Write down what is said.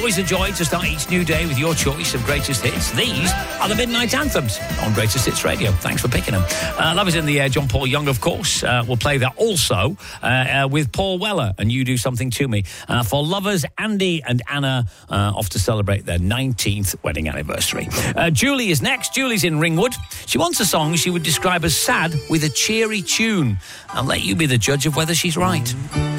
Always a joy to start each new day with your choice of greatest hits. These are the Midnight Anthems on Greatest Hits Radio. Thanks for picking them. Love is in the air. John Paul Young, of course. We'll play that also with Paul Weller and You Do Something to Me. For lovers, Andy and Anna off to celebrate their 19th wedding anniversary. Julie is next. Julie's in Ringwood. She wants a song she would describe as sad with a cheery tune. I'll let you be the judge of whether she's right.